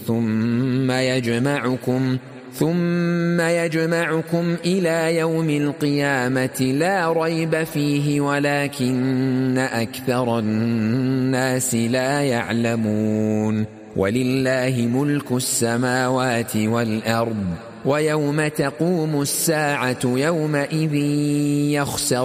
ثم يجمعكم إلى يوم القيامة لا ريب فيه ولكن أكثر الناس لا يعلمون. ولله ملك السماوات والأرض ويوم تقوم الساعة يومئذ يخسر